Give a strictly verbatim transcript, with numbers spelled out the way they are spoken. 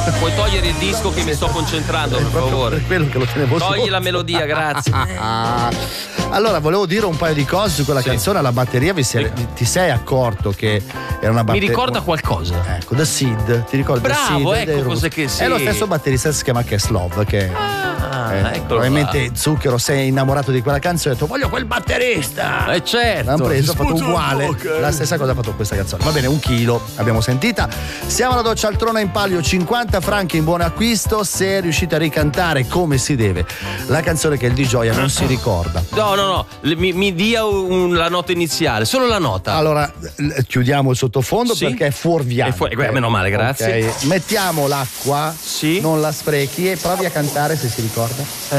Puoi togliere il disco che mi sto concentrando, per favore. Per quello che lo tenevo Togli sotto. la melodia, grazie. Allora, volevo dire un paio di cose su quella Sì. canzone. La batteria, vi sei- ti sei accorto che era una Mi batteria? ricorda qualcosa. Ecco, The Seed, ti ricordi? The Bravo, Seed, ecco dei- cos'è che sì. È lo stesso batterista, si chiama Kes Love, che Ah, eh, eccolo probabilmente Zucchero sei innamorato di quella canzone e ha detto voglio quel batterista. qua. Eh certo. L'hanno preso, ha fatto Sputo in uguale. bocca. La stessa cosa ha fatto questa canzone. Va bene, un chilo, l'abbiamo sentita. Siamo alla doccia Altrona in palio, cinquanta franchi in buon acquisto se riuscite a ricantare come si deve la canzone che il di Gioia non si ricorda. No, no, no, Le- mi, mi dia un- la nota iniziale, solo la nota. Allora, l- chiudiamo il sottofondo Sì. perché è fuorviante. È fuori- eh, meno male, grazie. Ok. Mettiamo l'acqua, Sì. non la sprechi e provi a cantare se si ricorda.